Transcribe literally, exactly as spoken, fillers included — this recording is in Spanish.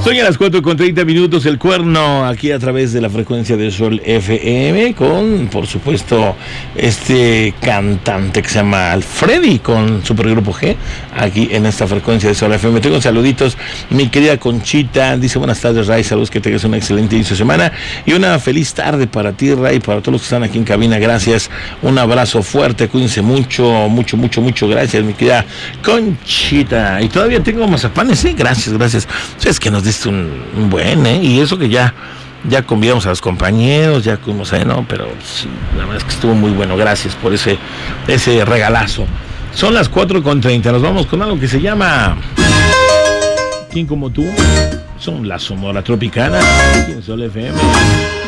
Son ya las cuatro con treinta minutos, el cuerno aquí a través de la frecuencia de Sol F M con, por supuesto, este cantante que se llama Alfredi con Supergrupo G, aquí en esta frecuencia de Sol F M. Tengo saluditos, mi querida Conchita, dice buenas tardes, Ray, saludos, que tengas una excelente inicio de semana y una feliz tarde para ti, Ray, para todos los que están aquí en cabina, gracias, un abrazo fuerte, cuídense mucho, mucho, mucho, mucho, gracias, mi querida Conchita. Y todavía tengo mazapanes, sí, gracias, gracias. Es que nos diste un, un buen, ¿eh? Y eso que ya, ya convidamos a los compañeros, ya comimos ahí, ¿no? Pero sí, la verdad es que estuvo muy bueno, gracias por ese, ese regalazo. Son las cuatro con treinta, nos vamos con algo que se llama ¿Quién como tú? Son la Sonora Tropicana, aquí en Sol F M.